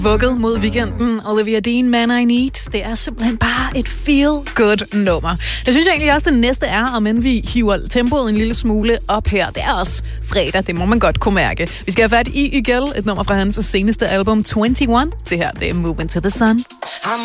Vugget mod weekenden. Olivia Dean, Man I Need. Det er simpelthen bare et feel-good nummer. Det synes jeg egentlig også, det næste er, om end vi hiver tempoet en lille smule op her. Det er også fredag, det må man godt kunne mærke. Vi skal have fat i Igel, et nummer fra hans seneste album 21. Det her, det er Move Into the Sun.